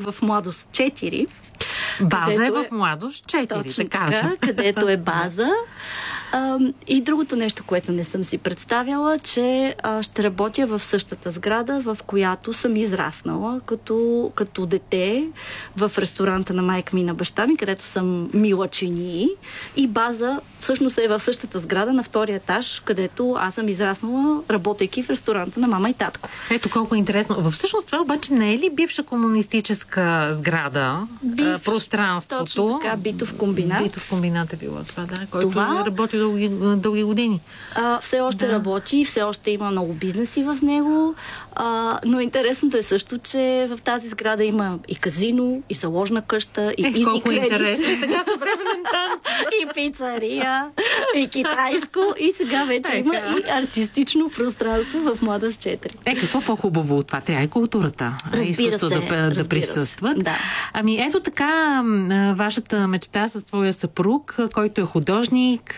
в Младост 4. База е в Младост 4, точно да кажем. така, където е база. И другото нещо, което не съм си представяла, че ще работя в същата сграда, в която съм израснала като дете в ресторанта на майка ми и на баща ми, където съм мила чинии. И база всъщност е в същата сграда на втория етаж, където аз съм израснала, работейки в ресторанта на мама и татко. Ето колко е интересно. Всъщност това обаче не е ли бивша комунистическа сграда? Пространството? Точно така, битов комбинат. Битов комбинат е било това, да, който това работи дълги години. Все още работи, все още има много бизнеси в него, но интересното е също, че в тази сграда има и казино, и заложна къща, и изи колко кредит. интересно. И сега съвременен танц. И пицария, и китайско, и сега вече има и артистично пространство в Младост 4. Какво по-хубаво от това? Трябва и културата. Изкуството да присъстват. Да. Ами ето така, вашата мечта с твоя съпруг, който е художник,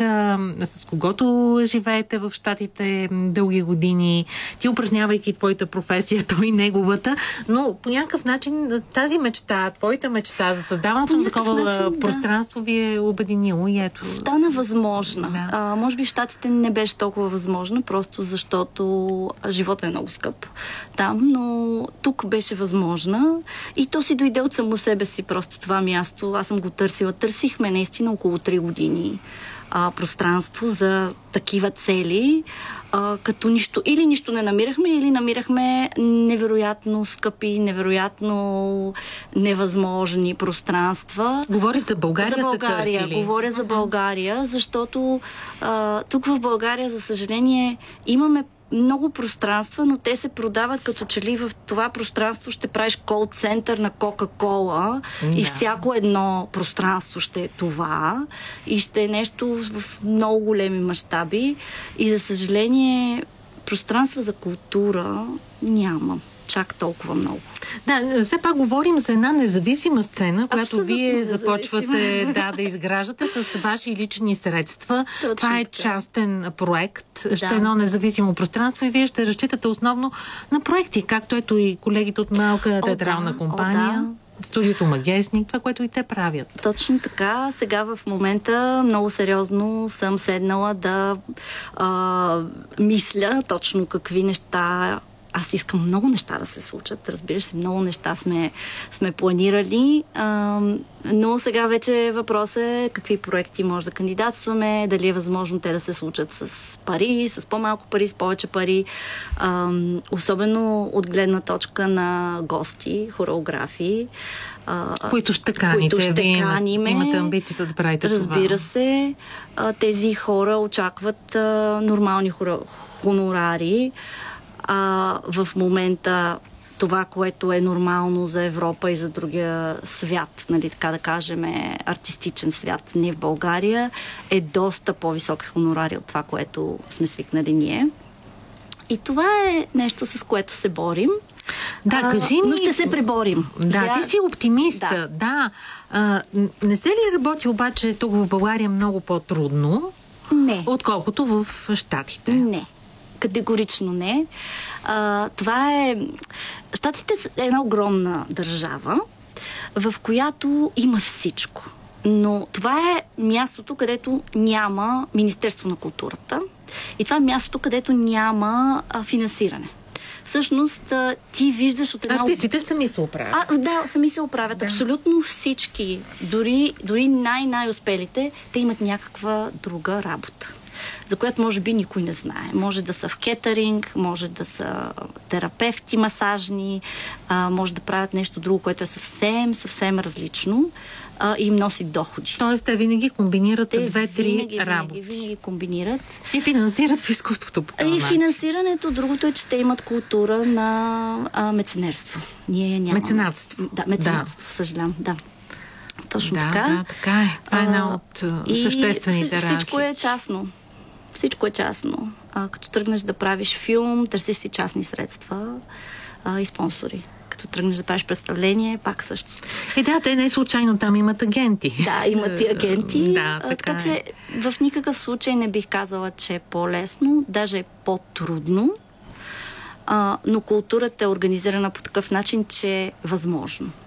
с когото живеете в Щатите дълги години, ти упражнявайки твоята професия, той неговата, но по някакъв начин тази мечта, твоята мечта за създаването на такова пространство ви е обединило и ето. Стана възможна. Да. Може би в Щатите не беше толкова възможно, просто защото животът е много скъп там, но тук беше възможна и то си дойде от само себе си просто това място. Аз съм го търсила. Търсихме наистина около 3 години пространство за такива цели, като нищо не намирахме или намирахме невероятно скъпи, невероятно невъзможни пространства. Говори за България, за България. Говоря за България, защото тук в България, за съжаление, имаме много пространства, но те се продават като че ли в това пространство ще правиш кол-център на Кока-кола и всяко едно пространство ще е това и ще е нещо в много големи мащаби и за съжаление пространства за култура няма чак толкова много. Да, все пак говорим за една независима сцена, която абсолютно вие започвате да изграждате с ваши лични средства. Точно това е така. частен проект, ще е едно независимо пространство и вие ще разчитате основно на проекти, както ето и колегите от малка театрална компания. Студиото Магесник, това, което и те правят. Точно така. Сега в момента много сериозно съм седнала да мисля точно какви неща. Аз искам много неща да се случат. Разбира се, много неща сме планирали, но сега вече въпрос е какви проекти може да кандидатстваме, дали е възможно те да се случат с пари, с по-малко пари, с повече пари. Особено от гледна точка на гости, хореографи. Които ще каним. Имате амбицията да правите това. Разбира се, тези хора очакват нормални хонорари. В момента това, което е нормално за Европа и за другия свят, нали, така да кажем, артистичен свят, не в България, е доста по-високи хонорари от това, което сме свикнали ние. И това е нещо, с което се борим. Да, кажи ми... Но ще се преборим. Да, ти си оптимист. Да. Не се ли работи обаче тук в България много по-трудно? Не. Отколкото в Щатите? Не. Категорично не. Това е... Щатите е една огромна държава, в която има всичко. Но това е мястото, където няма Министерство на културата и това е мястото, където няма финансиране. Всъщност, ти виждаш от една... Артистите сами се оправят. Да, сами се оправят. Да. Абсолютно всички. Дори най-успелите, те имат някаква друга работа, за която може би никой не знае. Може да са в кетеринг, може да са терапевти масажни, може да правят нещо друго, което е съвсем различно и им носи доходи. Тоест, те винаги комбинират две-три работи. Винаги комбинират. И финансират в изкуството по този начин. Финансирането, другото е, че те имат култура на меценерство. Ние нямаме. Меценатство. Да, меценатство, съжалявам, да. Точно така. Да, така е. Това е една от съществените разлики. Всичко е частно. Всичко е частно. Като тръгнеш да правиш филм, търсиш си частни средства и спонсори. Като тръгнеш да правиш представление, пак също. Те не случайно там имат агенти. Да, имат и агенти. Така че в никакъв случай не бих казала, че е по-лесно, даже е по-трудно, но културата е организирана по такъв начин, че е възможно.